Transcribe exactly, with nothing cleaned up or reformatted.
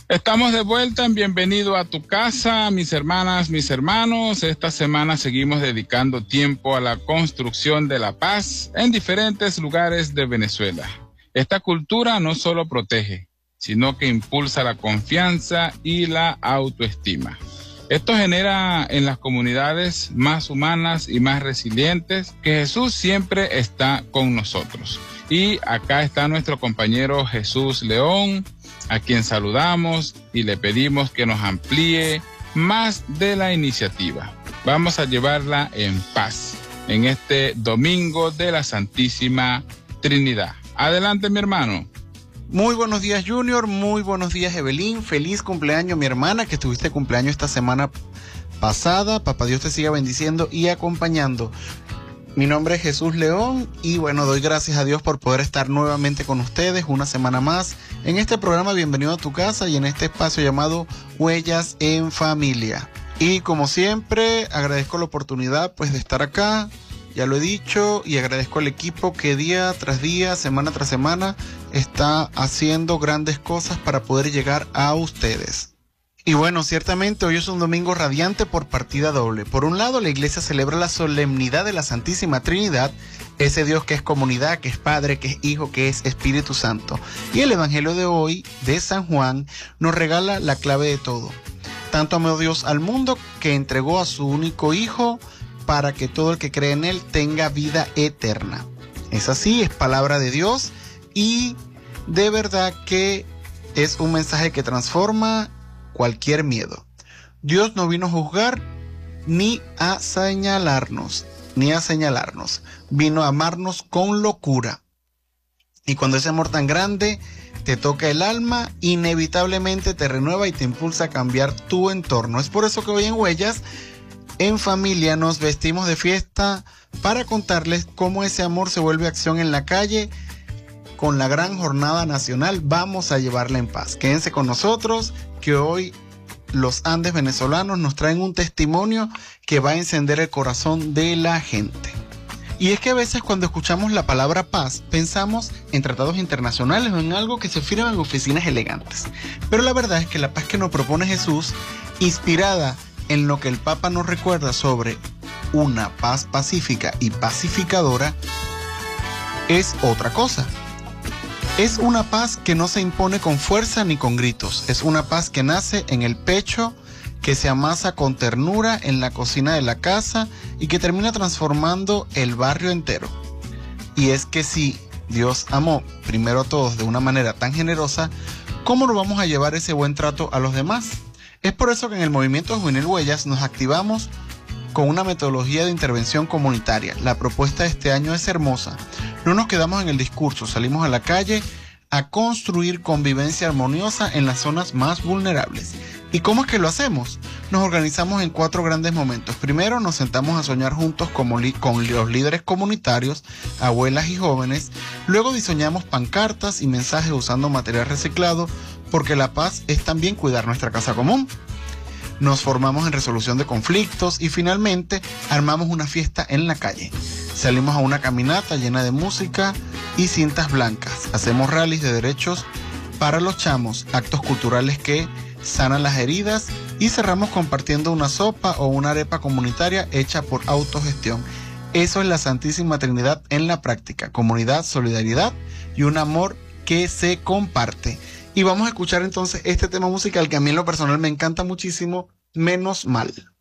Estamos de vuelta en Bienvenido a tu casa, mis hermanas, mis hermanos. Esta semana seguimos dedicando tiempo a la construcción de la paz en diferentes lugares de Venezuela. Esta cultura no solo protege, sino que impulsa la confianza y la autoestima. Esto genera en las comunidades más humanas y más resilientes que Jesús siempre está con nosotros. Y acá está nuestro compañero Jesús León, a quien saludamos y le pedimos que nos amplíe más de la iniciativa. Vamos a llevarla en paz en este domingo de la Santísima Trinidad. Adelante, mi hermano. Muy buenos días, Junior. Muy buenos días, Evelyn. Feliz cumpleaños, mi hermana, que estuviste cumpleaños esta semana pasada. Papá Dios te siga bendiciendo y acompañando. Mi nombre es Jesús León y bueno, doy gracias a Dios por poder estar nuevamente con ustedes una semana más en este programa Bienvenido a tu casa y en este espacio llamado Huellas en Familia. Y como siempre, agradezco la oportunidad pues de estar acá, ya lo he dicho, y agradezco al equipo que día tras día, semana tras semana, está haciendo grandes cosas para poder llegar a ustedes. Y bueno, ciertamente hoy es un domingo radiante por partida doble. Por un lado, la iglesia celebra la solemnidad de la Santísima Trinidad, ese Dios que es comunidad, que es Padre, que es Hijo, que es Espíritu Santo. Y el Evangelio de hoy, de San Juan, nos regala la clave de todo. Tanto amó Dios al mundo que entregó a su único Hijo para que todo el que cree en Él tenga vida eterna. Es así, es palabra de Dios y de verdad que es un mensaje que transforma cualquier miedo. Dios no vino a juzgar ni a señalarnos, ni a señalarnos. Vino a amarnos con locura. Y cuando ese amor tan grande te toca el alma, inevitablemente te renueva y te impulsa a cambiar tu entorno. Es por eso que hoy en Huellas en Familia nos vestimos de fiesta para contarles cómo ese amor se vuelve acción en la calle. Con la gran jornada nacional vamos a llevarla en paz. Quédense con nosotros, que hoy los Andes venezolanos nos traen un testimonio que va a encender el corazón de la gente. Y es que a veces cuando escuchamos la palabra paz, pensamos en tratados internacionales o en algo que se firma en oficinas elegantes. Pero la verdad es que la paz que nos propone Jesús, inspirada en lo que el Papa nos recuerda sobre una paz pacífica y pacificadora, es otra cosa. Es una paz que no se impone con fuerza ni con gritos. Es una paz que nace en el pecho, que se amasa con ternura en la cocina de la casa y que termina transformando el barrio entero. Y es que si Dios amó primero a todos de una manera tan generosa, ¿cómo no vamos a llevar ese buen trato a los demás? Es por eso que en el movimiento Juvenil Huellas nos activamos con una metodología de intervención comunitaria. La propuesta de este año es hermosa. No nos quedamos en el discurso, salimos a la calle a construir convivencia armoniosa en las zonas más vulnerables. ¿Y cómo es que lo hacemos? Nos organizamos en cuatro grandes momentos. Primero nos sentamos a soñar juntos como li- con los líderes comunitarios, abuelas y jóvenes. Luego diseñamos pancartas y mensajes usando material reciclado, porque la paz es también cuidar nuestra casa común. Nos formamos en resolución de conflictos y finalmente armamos una fiesta en la calle. Salimos a una caminata llena de música y cintas blancas. Hacemos rallies de derechos para los chamos, actos culturales que sanan las heridas y cerramos compartiendo una sopa o una arepa comunitaria hecha por autogestión. Eso es la Santísima Trinidad en la práctica: comunidad, solidaridad y un amor que se comparte. Y vamos a escuchar entonces este tema musical que a mí en lo personal me encanta muchísimo, Menos Mal.